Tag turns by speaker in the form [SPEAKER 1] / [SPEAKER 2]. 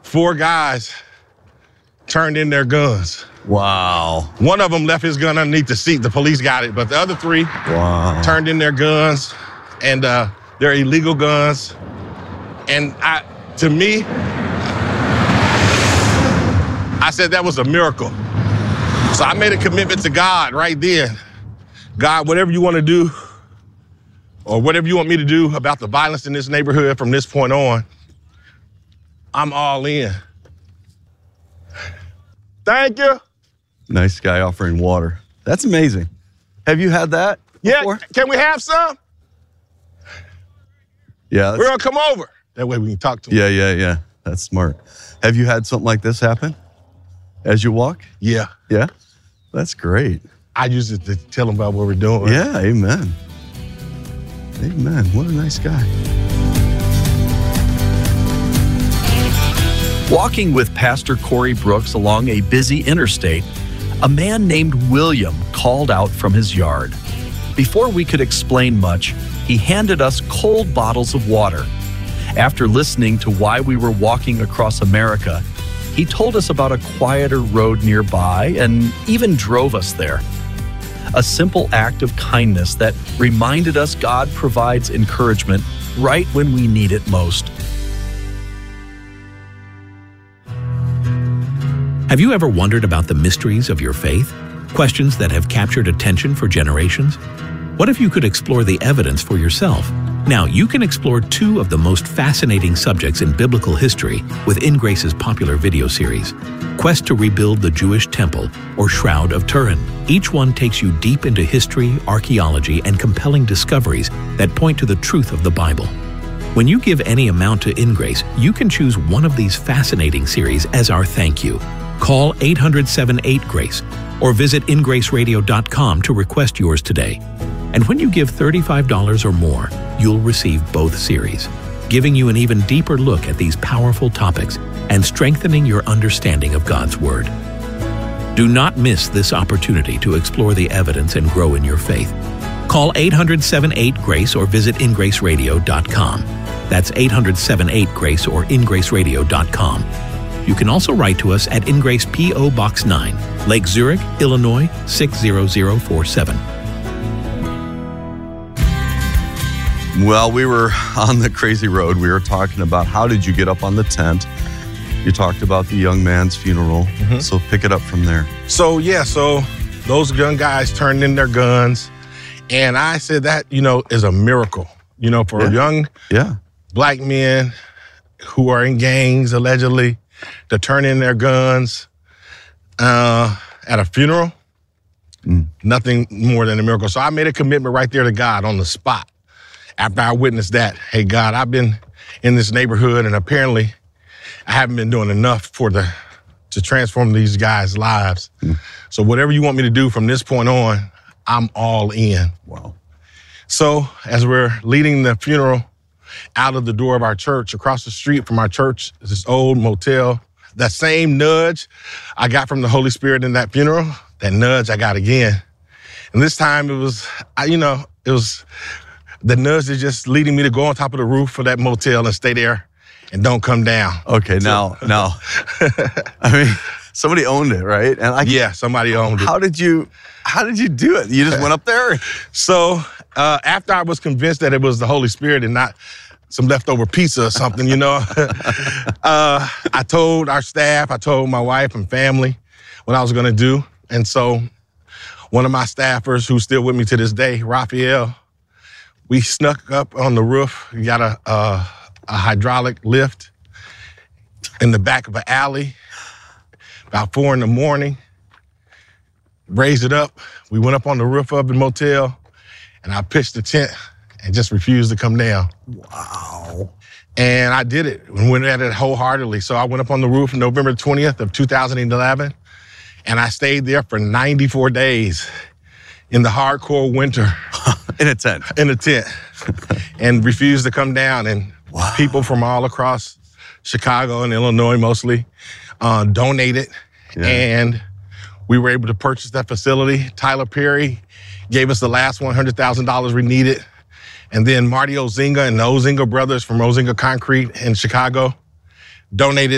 [SPEAKER 1] 4 guys turned in their guns.
[SPEAKER 2] Wow.
[SPEAKER 1] One of them left his gun underneath the seat. The police got it, but the other 3 turned in their guns, and they're illegal guns. And to me, I said that was a miracle. So I made a commitment to God right then. God, whatever you want to do, or whatever you want me to do about the violence in this neighborhood from this point on, I'm all in. Thank you.
[SPEAKER 2] Nice guy offering water. That's amazing. Have you had that before?
[SPEAKER 1] Yeah, can we have some?
[SPEAKER 2] Yeah.
[SPEAKER 1] We're gonna come over. That way we can talk to him.
[SPEAKER 2] Yeah. That's smart. Have you had something like this happen as you walk?
[SPEAKER 1] Yeah.
[SPEAKER 2] Yeah? That's great.
[SPEAKER 1] I use it to tell them about what we're doing.
[SPEAKER 2] Yeah, amen. Amen. What a nice guy.
[SPEAKER 3] Walking with Pastor Corey Brooks along a busy interstate, a man named William called out from his yard. Before we could explain much, he handed us cold bottles of water. After listening to why we were walking across America, he told us about a quieter road nearby and even drove us there. A simple act of kindness that reminded us God provides encouragement right when we need it most.
[SPEAKER 4] Have you ever wondered about the mysteries of your faith? Questions that have captured attention for generations? What if you could explore the evidence for yourself? Now, you can explore 2 of the most fascinating subjects in biblical history with InGrace's popular video series, Quest to Rebuild the Jewish Temple, or Shroud of Turin. Each one takes you deep into history, archaeology, and compelling discoveries that point to the truth of the Bible. When you give any amount to InGrace, you can choose one of these fascinating series as our thank you. Call 800-78-GRACE or visit ingraceradio.com to request yours today. And when you give $35 or more, you'll receive both series, giving you an even deeper look at these powerful topics and strengthening your understanding of God's Word. Do not miss this opportunity to explore the evidence and grow in your faith. Call 800-78-GRACE or visit ingraceradio.com. That's 800-78-GRACE or ingraceradio.com. You can also write to us at InGrace P.O. Box 9, Lake Zurich, Illinois 60047.
[SPEAKER 2] Well, we were on the crazy road. We were talking about how did you get up on the tent. You talked about the young man's funeral. Mm-hmm. So pick it up from there.
[SPEAKER 1] So those young guys turned in their guns. And I said that, is a miracle, for young black men who are in gangs, allegedly, to turn in their guns at a funeral. Nothing more than a miracle. So I made a commitment right there to God on the spot. After I witnessed that, hey, God, I've been in this neighborhood and apparently I haven't been doing enough to transform these guys' lives. So whatever you want me to do from this point on, I'm all in.
[SPEAKER 2] Wow.
[SPEAKER 1] So as we're leading the funeral out of the door of our church, across the street from our church is this old motel. That same nudge I got from the Holy Spirit in that funeral, that nudge I got again. And this time it was the nudge is just leading me to go on top of the roof of that motel and stay there and don't come down.
[SPEAKER 2] Okay, now, I mean, somebody owned it, right? And
[SPEAKER 1] somebody owned it.
[SPEAKER 2] How did you do it? You just went up there?
[SPEAKER 1] So after I was convinced that it was the Holy Spirit and not some leftover pizza or something, I told our staff, I told my wife and family what I was going to do. And so one of my staffers who's still with me to this day, Raphael, we snuck up on the roof. We got a hydraulic lift in the back of an alley about 4 a.m, raised it up. We went up on the roof of the motel and I pitched the tent and just refused to come down.
[SPEAKER 2] Wow.
[SPEAKER 1] And I did it and went at it wholeheartedly. So I went up on the roof November 20th of 2011 and I stayed there for 94 days in the hardcore winter.
[SPEAKER 2] In a tent?
[SPEAKER 1] In a tent. And refused to come down. And people from all across Chicago and Illinois mostly donated. Yeah. And we were able to purchase that facility. Tyler Perry gave us the last $100,000 we needed. And then Marty Ozinga and the Ozinga brothers from Ozinga Concrete in Chicago donated